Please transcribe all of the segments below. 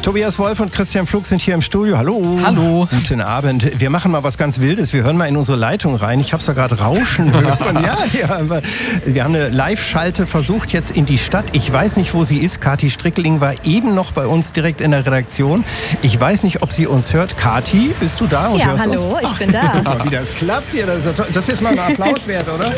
Tobias Wolf und Christian Pflug sind hier im Studio. Hallo. Hallo. Guten Abend. Wir machen mal was ganz Wildes. Wir hören mal in unsere Leitung rein. Ich habe es da gerade rauschen hören. Ja. Wir haben eine Live-Schalte versucht jetzt in die Stadt. Ich weiß nicht, wo sie ist. Kathi Strickeling war eben noch bei uns direkt in der Redaktion. Ich weiß nicht, ob sie uns hört. Kathi, bist du da? Und ja, hörst hallo, uns? Ich bin da. Wie das klappt hier. Das ist mal ein Applaus wert, oder?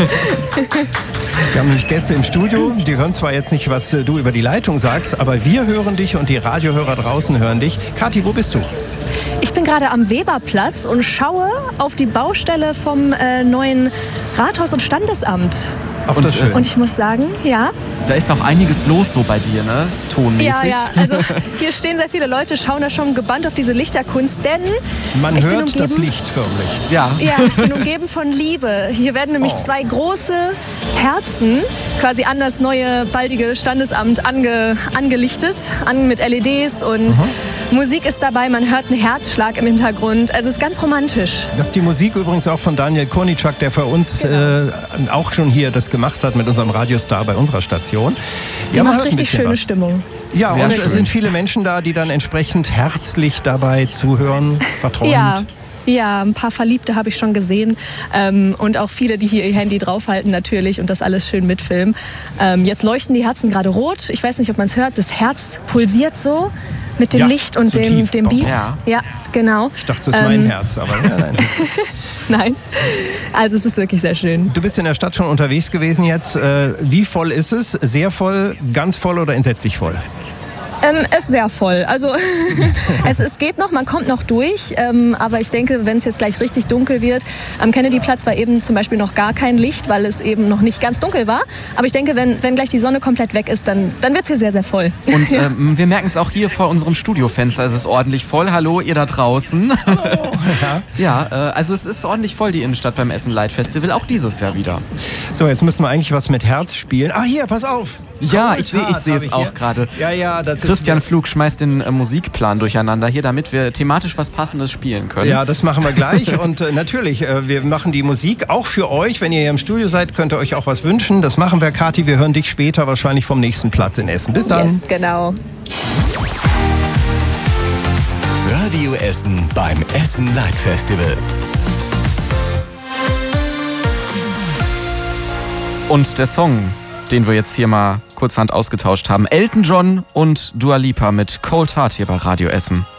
Wir haben nämlich Gäste im Studio. Die hören zwar jetzt nicht, was du über die Leitung sagst, aber wir hören dich und die Radiohörer draußen hören dich. Kathi, wo bist du? Ich bin gerade am Weberplatz und schaue auf die Baustelle vom neuen Rathaus- und Standesamt. Ach, das ist schön. Und ich muss sagen, ja. Da ist auch einiges los so bei dir, ne? Tonmäßig. Ja, also hier stehen sehr viele Leute, schauen da schon gebannt auf diese Lichterkunst, denn man hört das Licht förmlich. Ja, ich bin umgeben von Liebe. Hier werden nämlich zwei große Herzen quasi an das neue, baldige Standesamt angelichtet, mit LEDs und Musik ist dabei, man hört einen Herzschlag im Hintergrund. Also es ist ganz romantisch. Das ist die Musik übrigens auch von Daniel Kornitschak, der für uns auch schon hier das gemacht hat mit unserem Radiostar bei unserer Station. Die macht richtig schöne Stimmung. Ja, sehr und schön. Es sind viele Menschen da, die dann entsprechend herzlich dabei zuhören, verträumt. Ja, ein paar Verliebte habe ich schon gesehen und auch viele, die hier ihr Handy draufhalten natürlich und das alles schön mitfilmen. Jetzt leuchten die Herzen gerade rot. Ich weiß nicht, ob man es hört. Das Herz pulsiert so mit dem Licht und so dem Beat. Ja, genau. Ich dachte, das ist mein Herz, aber nein. Nein, also es ist wirklich sehr schön. Du bist in der Stadt schon unterwegs gewesen jetzt. Wie voll ist es? Sehr voll, ganz voll oder entsetzlich voll? Ist sehr voll. Also es geht noch, man kommt noch durch. Aber ich denke, wenn es jetzt gleich richtig dunkel wird, am Kennedyplatz war eben zum Beispiel noch gar kein Licht, weil es eben noch nicht ganz dunkel war. Aber ich denke, wenn gleich die Sonne komplett weg ist, dann wird es hier sehr, sehr voll. Und wir merken es auch hier vor unserem Studiofenster. Es ist ordentlich voll. Hallo, ihr da draußen. Hallo. Also es ist ordentlich voll, die Innenstadt beim Essen Light Festival. Auch dieses Jahr wieder. So, jetzt müssen wir eigentlich was mit Herz spielen. Ah, hier, pass auf. Ja, ich sehe es auch gerade. Ja, das ist... Christian Pflug schmeißt den Musikplan durcheinander hier, damit wir thematisch was Passendes spielen können. Ja, das machen wir gleich. Und natürlich, wir machen die Musik auch für euch. Wenn ihr hier im Studio seid, könnt ihr euch auch was wünschen. Das machen wir, Kathi. Wir hören dich später wahrscheinlich vom nächsten Platz in Essen. Bis dann. Yes, genau. Radio Essen beim Essen Light Festival. Und der Song, den wir jetzt hier mal kurzhand ausgetauscht haben. Elton John und Dua Lipa mit Cold Heart hier bei Radio Essen.